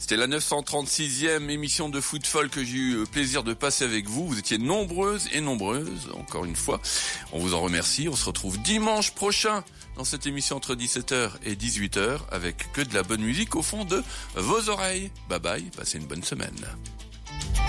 C'était la 936e émission de Foot Folk que j'ai eu le plaisir de passer avec vous. Vous étiez nombreuses et nombreuses, encore une fois. On vous en remercie. On se retrouve dimanche prochain dans cette émission entre 17h et 18h avec que de la bonne musique au fond de vos oreilles. Bye bye, passez une bonne semaine.